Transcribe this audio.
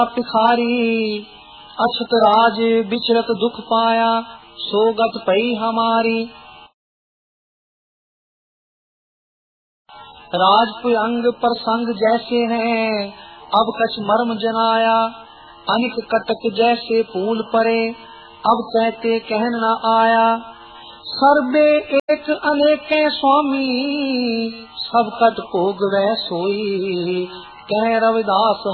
पिखारी, अछत राज बिचरत दुख पाया, सो गत पई हमारी। राजपुअंग प्रसंग जैसे हैं, अब कछ मर्म जनाया, अनिक कटक जैसे फूल परे, अब कहते कहन न आया। सर्वे एक अनेके स्वामी, सब कट भोग वह सोई, कह रविदास